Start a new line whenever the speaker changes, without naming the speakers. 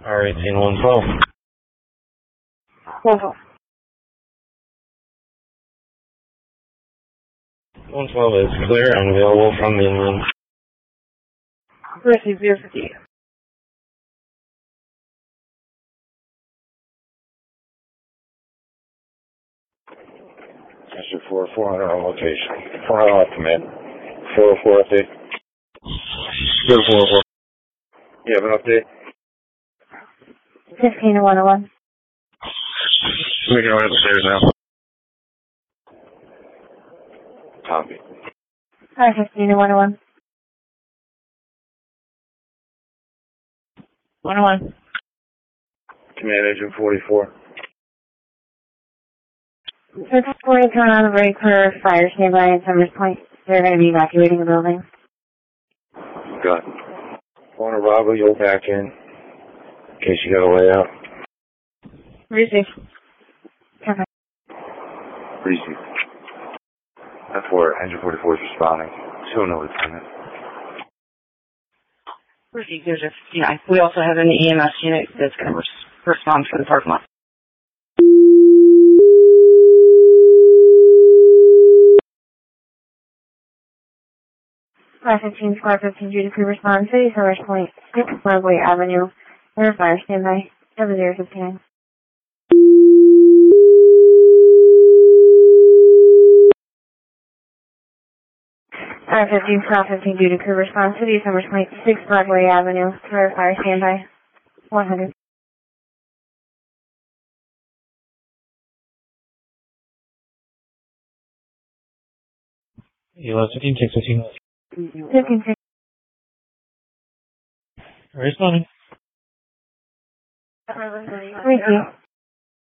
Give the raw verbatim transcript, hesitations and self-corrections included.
R eighteen one twelve.
one twelve.
one twelve is clear and available from the inland.
Receive zero fifty.
Mister four four hundred on location. four hundred on command. four oh four update. Good four oh four. You have an update?
fifteen to one oh one.
We can go upstairs now. Copy.
Alright, fifteen to one oh one. one oh one.
Command Agent forty-four.
six forty, turn on the brake for fire standby at Summers Point. They're going to be evacuating the building.
Got it. Corner Bravo, you'll back in. In case you got a way out.
Receive. Okay.
Receive. That's where Engine forty-four is responding. Show no lieutenant.
Receive zero zero fifty-nine. We also have an E M S unit that's going to res- respond for the parking lot. five fifteen, Squad fifteen, duty crew response, City Summers Point, six Broadway Avenue. Air fire standby, seven zero fifty-nine. five fifteen, Squad fifteen, duty crew response, City Summers Point, six Broadway Avenue. Air fire standby, one hundred.
eleven fifteen, six fifteen.
fifteen, six.
Responding.
Thank you.